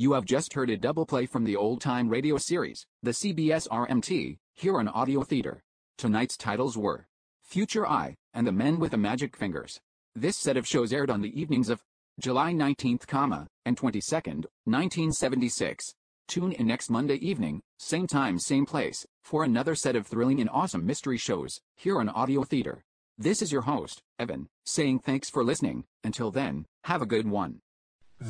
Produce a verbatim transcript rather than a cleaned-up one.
You have just heard a double play from the old-time radio series, the C B S R M T, here on Audio Theater. Tonight's titles were Future I and The Men with the Magic Fingers. This set of shows aired on the evenings of July nineteenth, and twenty-second, nineteen seventy-six. Tune in next Monday evening, same time, same place, for another set of thrilling and awesome mystery shows, here on Audio Theater. This is your host, Evan, saying thanks for listening. Until then, have a good one.